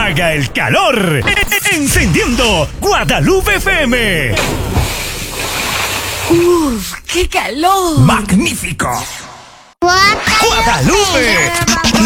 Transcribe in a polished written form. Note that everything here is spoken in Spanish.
haga el calor. Encendiendo Guadalupe FM. ¡Uf, qué calor! ¡Magnífico! Guadalupe.